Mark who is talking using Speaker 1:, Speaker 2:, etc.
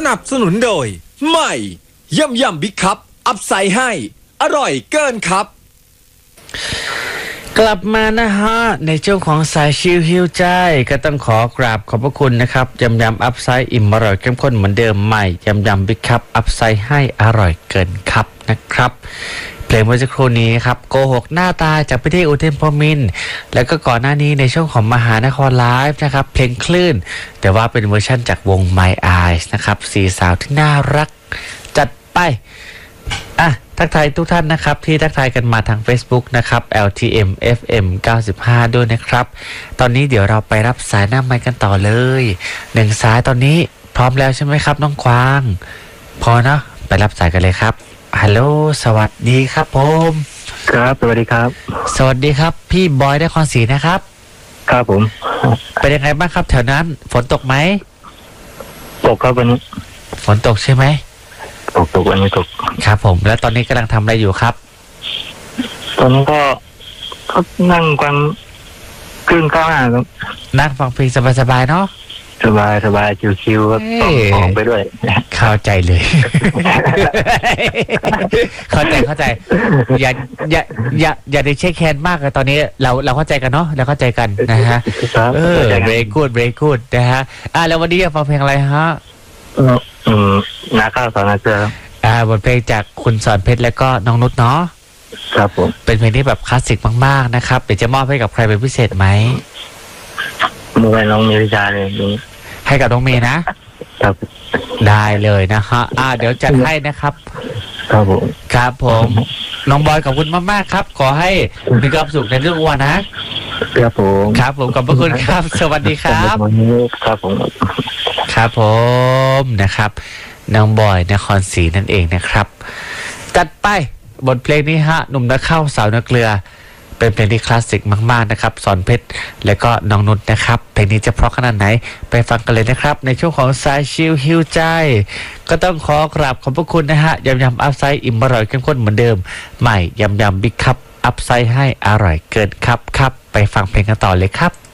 Speaker 1: นับสนุนโดยใหม่ยำบิ๊กคัพอัพไซด์ให้อร่อยเกินครับ
Speaker 2: กลับมานะฮะในช่วงของสายชิลฮิวใจก็ต้องขอกราบขอบพระคุณนะครับยำอัพไซด์อิ่มอร่อยเข้มข้นเหมือนเดิมใหม่ยำบิ๊กคัพอัพไซด์ให้อร่อยเกินครับนะครับเพลงเมื่อสักครู่นี้ครับโกหกหน้าตาจากพี่เท่อุเทนพรหมินทร์แล้วก็ก่อนหน้านี้ในช่วงของมหานครไลฟ์นะครับเพลงคลื่นแต่ว่าเป็นเวอร์ชั่นจากวง My Eyes นะครับสี่สาวที่น่ารักจัดไปทักทายทุกท่านนะครับที่ทักทายกันมาทาง Facebook นะครับ LTM FM 95ด้วยนะครับตอนนี้เดี๋ยวเราไปรับสายหน้าไมค์กันต่อเลย1สายตอนนี้พร้อมแล้วใช่ไหมครับน้องกวางพอเนาะไปรับสายกันเลยครับฮัลโหลสวัสดีครับผม
Speaker 3: ครับสวัสดีครับ
Speaker 2: สวัสดีครับพี่บอยนครศรีนะครับ
Speaker 3: ครับผม
Speaker 2: เป็นยังไงบ้างครับแถวนั้นฝนตกไหม
Speaker 3: ตกครับวันนี้
Speaker 2: ฝนตกใช่ไหม
Speaker 3: ตกวันนี้ตก
Speaker 2: ครับผมแล้วตอนนี้กำลังทำอะไรอยู่ครับ
Speaker 3: ตอนนี้ก็นั่งฟังคลื่นก้าวหน้าครับ
Speaker 2: นั่งฟังเพลงสบายๆเนาะ
Speaker 3: สบายชิวๆครับของไปด้วย
Speaker 2: เข้าใจเลย เข้าใจอย่าได้เช็คแฮนด์มากเลยตอนนี้เราเข้าใจกันเนาะเราเข้าใจกันนะฮะเบรกกูดนะฮะแล้ววันนี้จะฟังเพลงอะไรฮะ
Speaker 3: นาข้าวสอนนาเกลือบ
Speaker 2: ทเพลงจากคุณสอนเพชรแล้วก็น้องนุชเนาะ
Speaker 3: ครับผม
Speaker 2: เป็นเพลงที่แบบคลาสสิกมากๆนะครับเดี๋ยวจะมอบให้กับใครเป็นพิเศษไหม
Speaker 3: เมื่อวานน้องเมริกาเลย
Speaker 2: ให้กับน้องเมย์นะครับได้เลยนะฮะเดี๋ยวจัดให้นะครับครับผมน้องบอยขอบคุณมากๆครับขอให้มีความสุขในเรื่องวัน
Speaker 3: นะครับผม
Speaker 2: ขอบพระคุณครับสวัสดีครับ
Speaker 3: ครับผม
Speaker 2: ครับผมนะครับน้องบอยนครศรีนั่นเองนะครับจัดไปบทเพลงนี้ฮะหนุ่มนักเข้าสาวนักเกลือเป็นเพลงที่คลาสสิกมากๆนะครับสอนเพชรแล้วก็น้องนุชนะครับเพลงนี้จะเพราะขนาดไหนไปฟังกันเลยนะครับในช่วงของสายชิลฮิวใจก็ต้องขอกราบขอบพระคุณนะฮะยำอัพไซด์อิ่มอร่อยเข้มข้นเหมือนเดิมใหม่ยำบิ๊กคัพอัพไซด์ให้อร่อยเกินครับไปฟังเพลงกันต่อเลยครับ